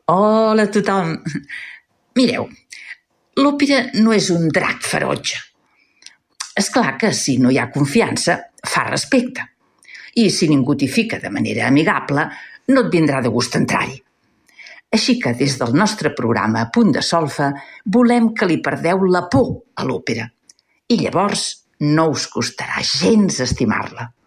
Hola a tothom! Mireu, l'òpera no és un drac ferotge. És clar que si no hi ha confiança, fa respecte. I si ningú t'hi fica de manera amigable, no et vindrà de gust entrar-hi. Així que des del nostre programa Punt de Solfa volem que li perdeu la por a l'òpera. I llavors no us costarà gens estimar-la.